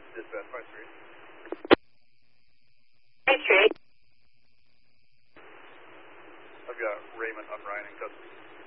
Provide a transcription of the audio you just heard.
Dispatch 53. Hey, I've got Raymond on Ryan in custody.